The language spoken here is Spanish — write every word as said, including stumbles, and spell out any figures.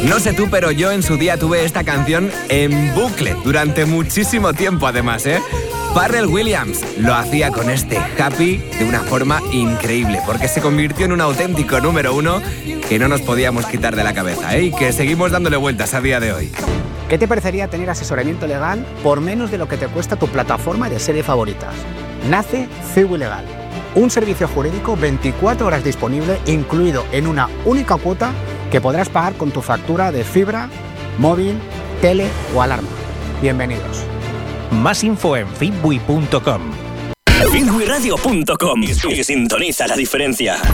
No sé tú, pero yo en su día tuve esta canción en bucle durante muchísimo tiempo además, ¿eh? Pharrell Williams lo hacía con este Happy de una forma increíble, porque se convirtió en un auténtico número uno que no nos podíamos quitar de la cabeza, ¿eh? Y que seguimos dándole vueltas a día de hoy. ¿Qué te parecería tener asesoramiento legal por menos de lo que te cuesta tu plataforma de serie favoritas? Nace Cibu Legal, un servicio jurídico veinticuatro horas disponible, incluido en una única cuota que podrás pagar con tu factura de fibra, móvil, tele o alarma. Bienvenidos. Más info en fitbui punto com. fitbui radio punto com y sintoniza la diferencia.